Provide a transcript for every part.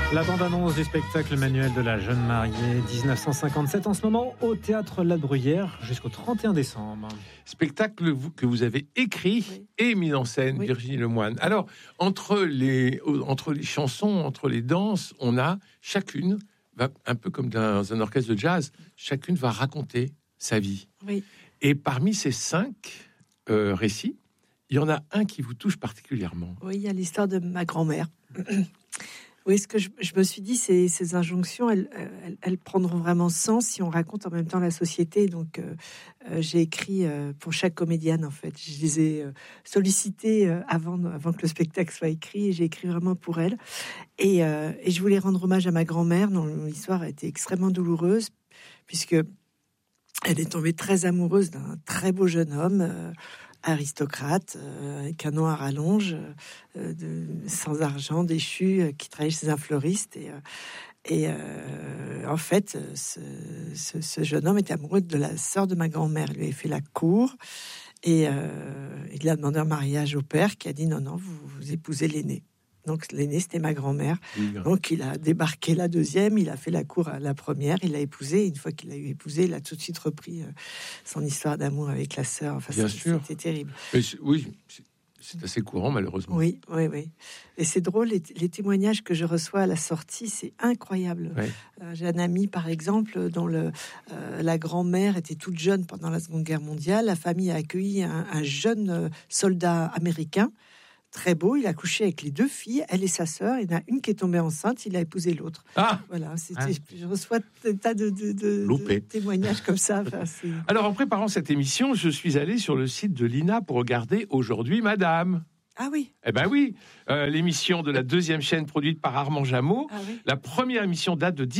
La bande-annonce du spectacle Manuel de la jeune mariée 1957 en ce moment au Théâtre La Bruyère jusqu'au 31 décembre. Spectacle que vous avez écrit et mis en scène, Virginie Lemoine. Alors, entre les chansons, entre les danses, on a chacune, un peu comme dans un orchestre de jazz, chacune va raconter sa vie. Oui. Et parmi ces 5 récits, il y en a un qui vous touche particulièrement. Oui, il y a l'histoire de ma grand-mère. Oui, ce que je me suis dit, ces injonctions, elles prendront vraiment sens si on raconte en même temps la société. Donc, j'ai écrit pour chaque comédienne, en fait. Je les ai sollicitées avant que le spectacle soit écrit, et j'ai écrit vraiment pour elle. Et je voulais rendre hommage à ma grand-mère, dont l'histoire a été extrêmement douloureuse, puisque elle est tombée très amoureuse d'un très beau jeune homme, aristocrate, avec un nom à rallonge, sans argent, déchu, qui travaillait chez un fleuriste. Et en fait, ce jeune homme était amoureux de la sœur de ma grand-mère. Il lui avait fait la cour. Et il a demandé un mariage au père, qui a dit non, vous épousez l'aîné. Donc l'aîné, c'était ma grand-mère. Oui, donc il a débarqué la deuxième, il a fait la cour à la première, il l'a épousée. Une fois qu'il l'a eu épousée, il a tout de suite repris son histoire d'amour avec la sœur. Enfin, bien sûr. C'était terrible. Mais c'est assez courant, malheureusement. Oui. Et c'est drôle, les témoignages que je reçois à la sortie, c'est incroyable. Oui. J'ai un ami, par exemple, dont la grand-mère était toute jeune pendant la Seconde Guerre mondiale. La famille a accueilli un jeune soldat américain, très beau. Il a couché avec les 2 filles, elle et sa sœur. Il y en a une qui est tombée enceinte, il a épousé l'autre. Ah, voilà. Je reçois un tas de témoignages comme ça. Enfin, alors, en préparant cette émission, je suis allé sur le site de l'INA pour regarder Aujourd'hui Madame. Ah oui. Eh ben oui, l'émission de la 2e chaîne produite par Armand Jameau. Ah oui. La première émission date de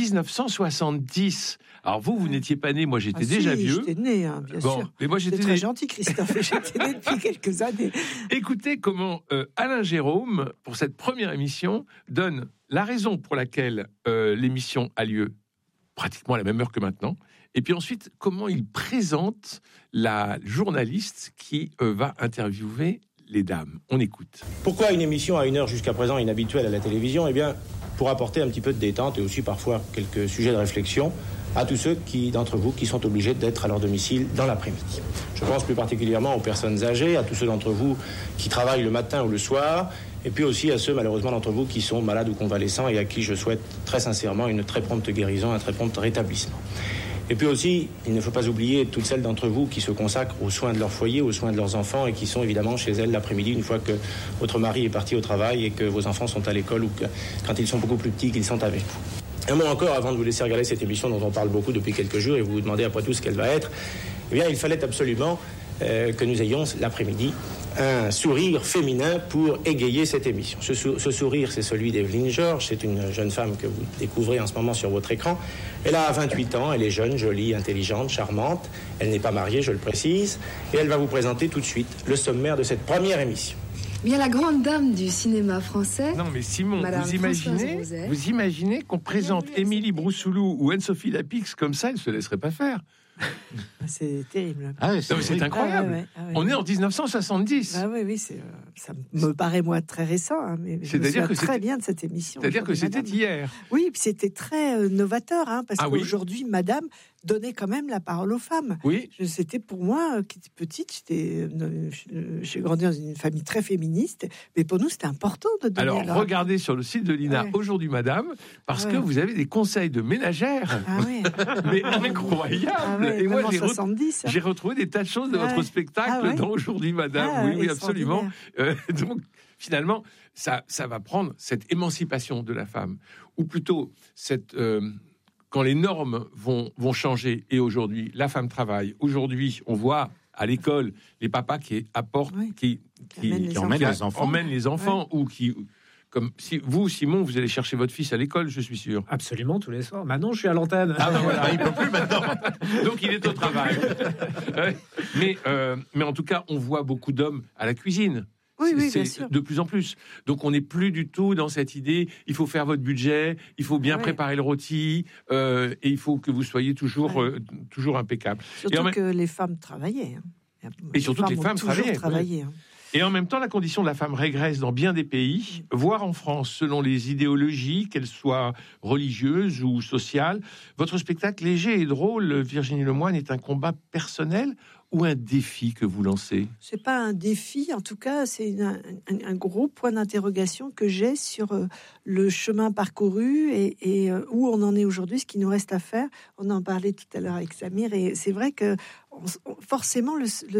1970. Alors vous n'étiez pas né, moi j'étais déjà vieux. J'étais né, bien sûr. Mais moi j'étais très gentil, Christophe. J'étais né depuis quelques années. Écoutez comment Alain Jérôme, pour cette première émission, donne la raison pour laquelle l'émission a lieu pratiquement à la même heure que maintenant. Et puis ensuite, comment il présente la journaliste qui va interviewer les dames. On écoute. Pourquoi une émission à 1 heure jusqu'à présent inhabituelle à la télévision ? Eh bien, pour apporter un petit peu de détente et aussi parfois quelques sujets de réflexion à tous ceux d'entre vous qui sont obligés d'être à leur domicile dans l'après-midi. Je pense plus particulièrement aux personnes âgées, à tous ceux d'entre vous qui travaillent le matin ou le soir, et puis aussi à ceux malheureusement d'entre vous qui sont malades ou convalescents et à qui je souhaite très sincèrement une très prompte guérison, un très prompt rétablissement. Et puis aussi, il ne faut pas oublier toutes celles d'entre vous qui se consacrent aux soins de leur foyer, aux soins de leurs enfants et qui sont évidemment chez elles l'après-midi une fois que votre mari est parti au travail et que vos enfants sont à l'école ou que, quand ils sont beaucoup plus petits, qu'ils sont avec vous. Un mot encore avant de vous laisser regarder cette émission dont on parle beaucoup depuis quelques jours et vous vous demandez après tout ce qu'elle va être. Eh bien, il fallait absolument que nous ayons l'après-midi un sourire féminin pour égayer cette émission. Ce sourire, c'est celui d'Evelyne Georges. C'est une jeune femme que vous découvrez en ce moment sur votre écran. Elle a 28 ans, elle est jeune, jolie, intelligente, charmante. Elle n'est pas mariée, je le précise. Et elle va vous présenter tout de suite le sommaire de cette première émission. Bien, la grande dame du cinéma français. Non, mais Simon, vous imaginez qu'on présente Émilie Broussoulou ou Anne-Sophie Lapix comme ça, elle ne se laisserait pas faire. C'est terrible. Ah oui, c'est incroyable. On est en 1970. Ah oui, ça me paraît moi très récent, hein, mais je me souviens très bien de cette émission. C'est-à-dire que c'était hier. Oui, puis c'était très novateur, parce qu'aujourd'hui, Madame donnait quand même la parole aux femmes. Oui. C'était pour moi, qui était petite, j'ai grandi dans une famille très féministe, mais pour nous, c'était important de donner. Alors, regardez sur le site de l'INA Aujourd'hui Madame, parce que vous avez des conseils de ménagères. Ah oui. Mais incroyable. Et moi, j'ai retrouvé des tas de choses de votre spectacle dans Aujourd'hui Madame. Oui, absolument. Donc, finalement, ça va prendre cette émancipation de la femme, ou plutôt quand les normes vont changer. Et aujourd'hui, la femme travaille. Aujourd'hui, on voit à l'école les papas qui apportent, qui emmènent les enfants ou qui... Comme si vous, Simon, vous allez chercher votre fils à l'école, je suis sûr. Absolument, tous les soirs. Maintenant, je suis à l'antenne. Ah ben voilà, il peut plus maintenant. Donc il est au travail. Mais en tout cas, on voit beaucoup d'hommes à la cuisine. Oui, bien sûr. De plus en plus. Donc on n'est plus du tout dans cette idée. Il faut faire votre budget, il faut bien préparer le rôti, et il faut que vous soyez toujours impeccable. Surtout que les femmes travaillaient. Et surtout que les femmes travaillaient. Et en même temps, la condition de la femme régresse dans bien des pays, voire en France, selon les idéologies, qu'elles soient religieuses ou sociales. Votre spectacle léger et drôle, Virginie Lemoine, est un combat personnel ou un défi que vous lancez? C'est pas un défi, en tout cas, c'est un gros point d'interrogation que j'ai sur le chemin parcouru et où on en est aujourd'hui, ce qui nous reste à faire. On en parlait tout à l'heure avec Samir, et c'est vrai que forcément,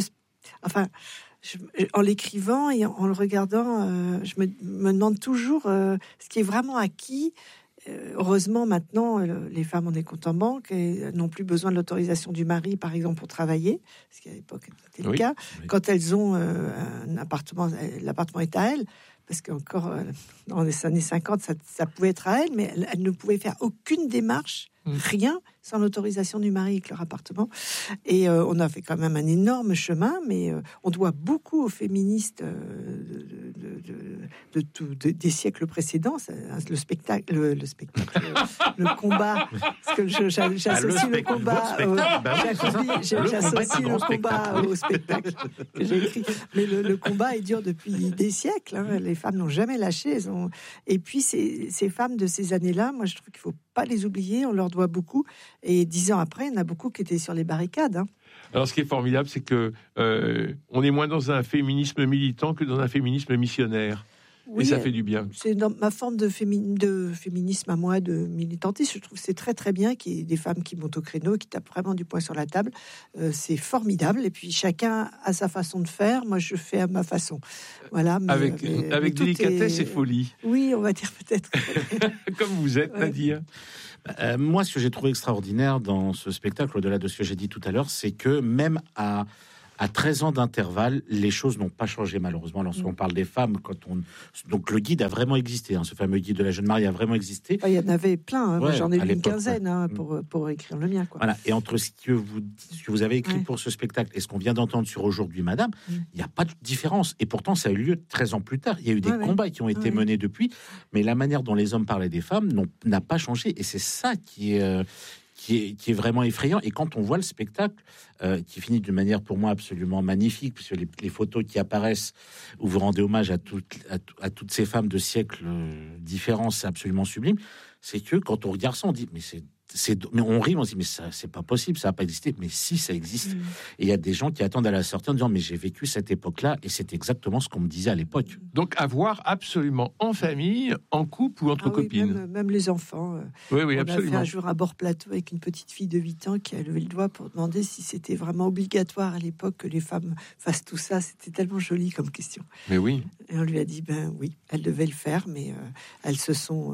en l'écrivant et en le regardant, je me demande toujours ce qui est vraiment acquis. Heureusement, maintenant, les femmes ont des comptes en banque et n'ont plus besoin de l'autorisation du mari, par exemple, pour travailler, ce qui à l'époque était le cas. Oui. Quand elles ont un appartement, l'appartement est à elles, parce qu'encore dans les années 50, ça pouvait être à elles, mais elles ne pouvaient faire aucune démarche, rien, sans l'autorisation du mari avec leur appartement. Et on a fait quand même un énorme chemin, mais on doit beaucoup aux féministes des siècles précédents. Le spectacle, le combat, parce que j'associe le combat, j'associe le combat au spectacle que j'ai écrit. Mais le combat est dur depuis des siècles. Hein. Les femmes n'ont jamais lâché. Et puis ces femmes de ces années-là, moi je trouve qu'il faut pas les oublier. On leur doit beaucoup. Et 10 ans après, il y en a beaucoup qui étaient sur les barricades. Hein. Alors, ce qui est formidable, c'est que on est moins dans un féminisme militant que dans un féminisme missionnaire. Oui, et ça fait du bien. C'est dans ma forme de féminisme à moi, de militantisme. Je trouve que c'est très très bien qu'il y ait des femmes qui montent au créneau, qui tapent vraiment du poing sur la table. C'est formidable. Et puis chacun a sa façon de faire. Moi, je fais à ma façon. Voilà. Avec délicatesse et folie. Oui, on va dire peut-être. Comme vous êtes, Nadir. Moi, ce que j'ai trouvé extraordinaire dans ce spectacle, au-delà de ce que j'ai dit tout à l'heure, c'est que même à 13 ans d'intervalle, les choses n'ont pas changé malheureusement. Lorsqu'on parle des femmes, donc le guide a vraiment existé. Hein, ce fameux guide de la jeune mariée a vraiment existé. Il y en avait plein. Hein, moi, j'en ai lu une quinzaine pour écrire le mien. Quoi. Voilà. Et entre ce que vous avez écrit pour ce spectacle et ce qu'on vient d'entendre sur Aujourd'hui Madame, il n'y a pas de différence. Et pourtant, ça a eu lieu 13 ans plus tard. Il y a eu des combats qui ont été menés depuis, mais la manière dont les hommes parlaient des femmes n'a pas changé. Et c'est ça qui est vraiment effrayant. Et quand on voit le spectacle, qui finit d'une manière pour moi absolument magnifique, puisque les photos qui apparaissent, où vous rendez hommage à toutes ces femmes de siècles différents, c'est absolument sublime. C'est que quand on regarde ça, on dit, mais on rit, on se dit, mais ça, c'est pas possible, ça n'a pas existé. Mais si, ça existe. Et il y a des gens qui attendent à la sortie en disant, mais j'ai vécu cette époque-là, et c'est exactement ce qu'on me disait à l'époque. Donc, à voir absolument en famille, en couple ou entre copines. Même les enfants. Oui, on absolument. a fait un jour à Bord-Plateau avec une petite fille de 8 ans qui a levé le doigt pour demander si c'était vraiment obligatoire à l'époque que les femmes fassent tout ça. C'était tellement joli comme question. Mais oui. Et on lui a dit, oui, elles devaient le faire, mais elles se sont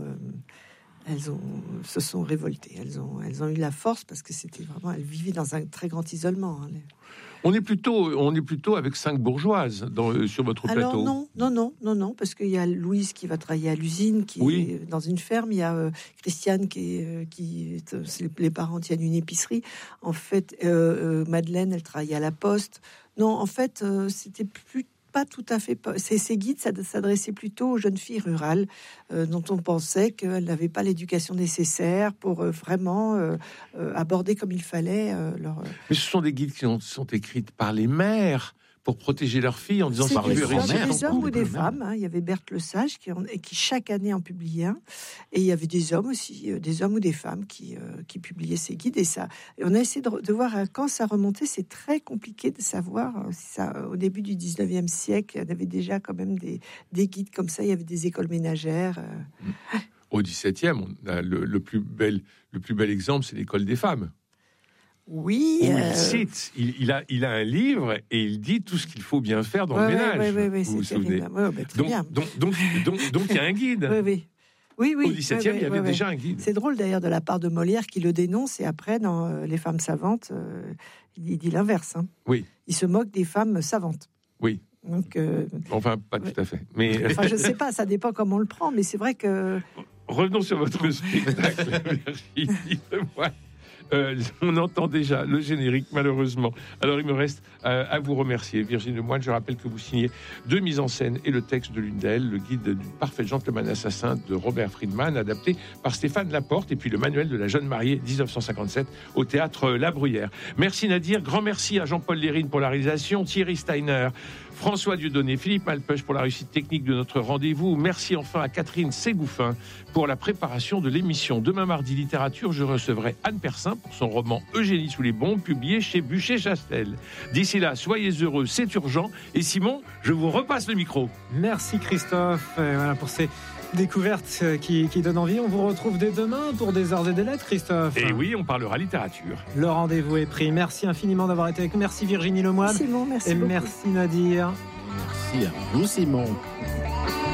révoltées. Elles ont eu la force parce que c'était vraiment, elles vivaient dans un très grand isolement. Hein. On est plutôt avec 5 bourgeoises sur votre plateau. Non, parce qu'il y a Louise qui va travailler à l'usine, qui est dans une ferme. Il y a Christiane les parents tiennent une épicerie. En fait, Madeleine, elle travaille à la poste. Non, en fait, c'était pas tout à fait. Ces guides s'adressaient plutôt aux jeunes filles rurales dont on pensait qu'elles n'avaient pas l'éducation nécessaire pour vraiment aborder comme il fallait leur. Mais ce sont des guides qui sont écrites par les mères pour protéger leurs filles en disant c'est des hommes ou des femmes. Hein. Il y avait Berthe Lesage qui chaque année en publiait un, et il y avait des hommes aussi, des hommes ou des femmes qui publiaient ces guides. Et on a essayé de voir quand ça remontait. C'est très compliqué de savoir si ça. Au début du 19e siècle, il y avait déjà quand même des guides comme ça. Il y avait des écoles ménagères. Au 17e, on a le plus bel exemple, c'est l'école des femmes. Oui. Il cite, il a un livre et il dit tout ce qu'il faut bien faire dans le ménage. Vous vous souvenez. Donc il y a un guide. Oui. Au 17e, il y avait déjà un guide. C'est drôle d'ailleurs de la part de Molière qui le dénonce, et après dans Les femmes savantes, il dit l'inverse. Hein. Oui. Il se moque des femmes savantes. Oui. Donc, enfin, pas tout à fait. Mais enfin, je sais pas, ça dépend comment on le prend, mais c'est vrai que. Revenons sur votre spectacle, Virginie. On entend déjà le générique, malheureusement. Alors, il me reste à vous remercier, Virginie Lemoine. Je rappelle que vous signez 2 mises en scène et le texte de l'une d'elles, le guide du parfait gentleman assassin de Robert Friedman, adapté par Stéphane Laporte, et puis le manuel de la jeune mariée 1957 au théâtre La Bruyère. Merci Nadir, grand merci à Jean-Paul Lérine pour la réalisation, Thierry Steiner, François Dieudonné, Philippe Malpeuch pour la réussite technique de notre rendez-vous. Merci enfin à Catherine Ségouffin pour la préparation de l'émission. Demain mardi, littérature, je recevrai Anne Persin pour son roman Eugénie sous les bombes, publié chez Buchet-Chastel. D'ici là, soyez heureux, c'est urgent. Et Simon, je vous repasse le micro. Merci Christophe. Voilà pour ces découvertes qui donnent envie. On vous retrouve dès demain pour des arts et des lettres, Christophe. Et oui, on parlera littérature. Le rendez-vous est pris. Merci infiniment d'avoir été avec nous. Merci Virginie Lemoine. Simon, merci beaucoup. Merci Nadir. Merci à vous, Simon.